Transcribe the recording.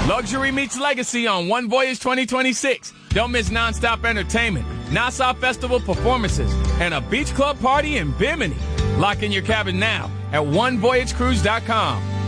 Luxury meets legacy on One Voyage 2026. Don't miss nonstop entertainment, Nassau Festival performances, and a beach club party in Bimini. Lock in your cabin now at onevoyagecruise.com.